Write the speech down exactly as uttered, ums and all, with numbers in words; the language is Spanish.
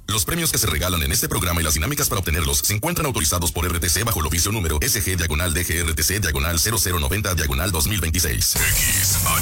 Los premios que se regalan en este programa y las dinámicas para obtenerlos se encuentran autorizados por R T C bajo el oficio número S G diagonal D G R T C diagonal cero cero noventa diagonal dos mil veintiséis. X